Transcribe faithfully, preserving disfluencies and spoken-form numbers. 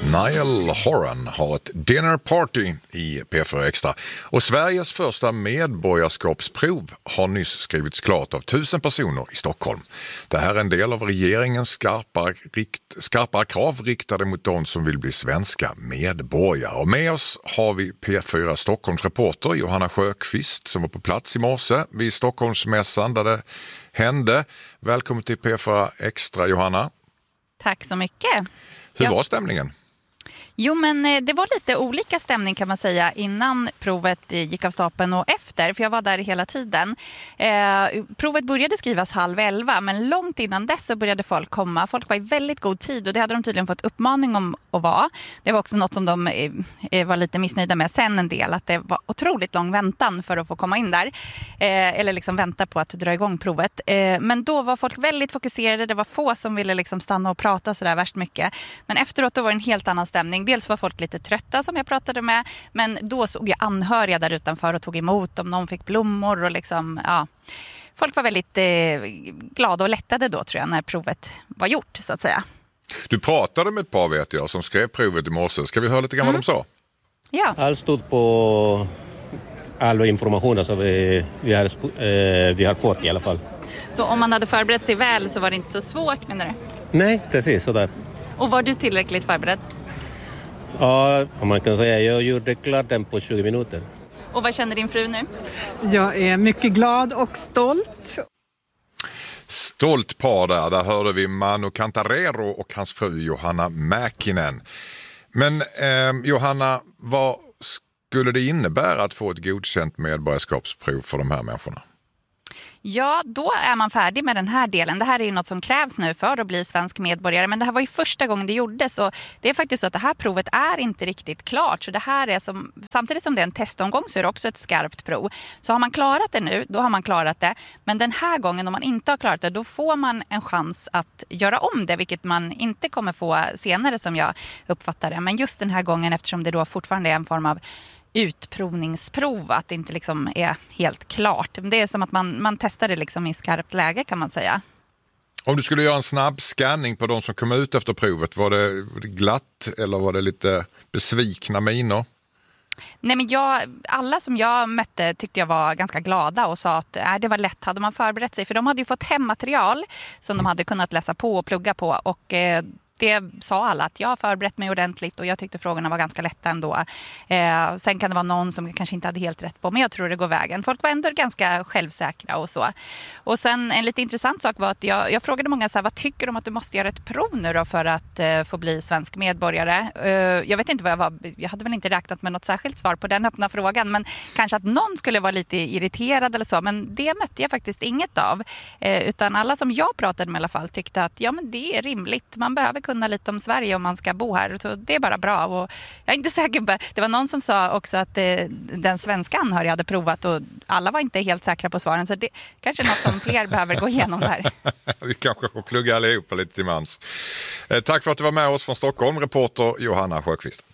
Niall Horan har ett dinner party i P fyra Extra och Sveriges första medborgarskapsprov har nyss skrivits klart av tusen personer i Stockholm. Det här är en del av regeringens skarpare, rikt, skarpare krav riktade mot de som vill bli svenska medborgare. Och med oss har vi P fyra Stockholms reporter Johanna Sjökvist som var på plats i morse vid Stockholmsmässan där det hände. Välkommen till P fyra Extra, Johanna. Tack så mycket. Hur ja. var stämningen? Jo, men det var lite olika stämning kan man säga innan provet gick av stapeln och efter, för jag var där hela tiden. Eh, provet började skrivas halv elva, men långt innan dess så började folk komma. Folk var i väldigt god tid och det hade de tydligen fått uppmaning om att vara. Det var också något som de eh, var lite missnöjda med sen en del, att det var otroligt lång väntan för att få komma in där. Eh, eller liksom vänta på att dra igång provet. Eh, men då var folk väldigt fokuserade, det var få som ville liksom stanna och prata sådär värst mycket. Men efteråt då var det en helt annan stämning. Dels var folk lite trötta som jag pratade med, men då såg jag anhöriga där utanför och tog emot dem. Någon fick blommor och liksom, ja. Folk var väldigt eh, glada och lättade då tror jag när provet var gjort så att säga. Du pratade med ett par vet jag som skrev provet i morse. Ska vi höra lite grann mm. vad de sa? Ja. Allt stod på all information som vi, vi, har, eh, vi har fått i alla fall. Så om man hade förberett sig väl så var det inte så svårt menar du? Nej, precis sådär. Och var du tillräckligt förberedd? Ja, om man kan säga. Jag gjorde klart den på tjugo minuter. Och vad känner din fru nu? Jag är mycket glad och stolt. Stolt par där. Där hörde vi Manu Cantarero och hans fru Johanna Mäkinen. Men eh, Johanna, vad skulle det innebära att få ett godkänt medborgarskapsprov för de här människorna? Ja, då är man färdig med den här delen. Det här är ju något som krävs nu för att bli svensk medborgare. Men det här var ju första gången det gjordes. Så det är faktiskt så att det här provet är inte riktigt klart. Så det här är som, samtidigt som det är en testomgång så är det också ett skarpt prov. Så har man klarat det nu, då har man klarat det. Men den här gången om man inte har klarat det, då får man en chans att göra om det. Vilket man inte kommer få senare som jag uppfattar det. Men just den här gången, eftersom det då fortfarande är en form av utprovningsprov, att det inte liksom är helt klart. Det är som att man, man testar det liksom i skarpt läge kan man säga. Om du skulle göra en snabb scanning på de som kom ut efter provet, var det, var det glatt eller var det lite besvikna miner? Nej, men jag, alla som jag mötte tyckte jag var ganska glada och sa att äh, det var lätt, hade man förberett sig. För de hade ju fått hemmaterial som de hade kunnat läsa på och plugga på och eh, det sa alla att jag har förberett mig ordentligt och jag tyckte frågorna var ganska lätta ändå. Eh, sen kan det vara någon som kanske inte hade helt rätt på, men jag tror det går vägen. Folk var ändå ganska självsäkra och så. Och sen en lite intressant sak var att jag, jag frågade många så här, vad tycker du om att du måste göra ett prov nu då för att eh, få bli svensk medborgare? Eh, jag vet inte vad jag var, jag hade väl inte räknat med något särskilt svar på den öppna frågan, men kanske att någon skulle vara lite irriterad eller så, men det mötte jag faktiskt inget av. Eh, utan alla som jag pratade med i alla fall tyckte att ja, men det är rimligt, man behöver kunna lite om Sverige om man ska bo här. Så det är bara bra. Och jag är inte säker på, det var någon som sa också att eh, den svenska anhöriga hade provat och alla var inte helt säkra på svaren. Så det kanske är något som fler behöver gå igenom där. Vi kanske får plugga allihopa lite till mans. Eh, tack för att du var med oss från Stockholm, reporter Johanna Sjökvist.